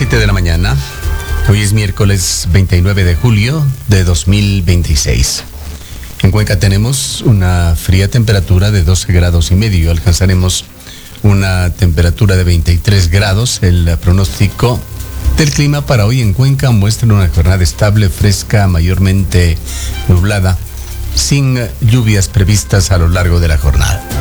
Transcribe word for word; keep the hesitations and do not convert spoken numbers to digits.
siete de la mañana. Hoy es miércoles veintinueve de julio de dos mil veintiséis. En Cuenca tenemos una fría temperatura de doce grados y medio. Alcanzaremos una temperatura de veintitrés grados. El pronóstico del clima para hoy en Cuenca muestra una jornada estable, fresca, mayormente nublada, sin lluvias previstas a lo largo de la jornada.